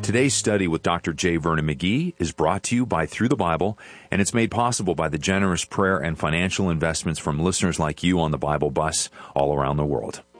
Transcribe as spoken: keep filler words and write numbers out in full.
Today's study with Doctor J. Vernon McGee is brought to you by Through the Bible, and it's made possible by the generous prayer and financial investments from listeners like you on the Bible Bus all around the world.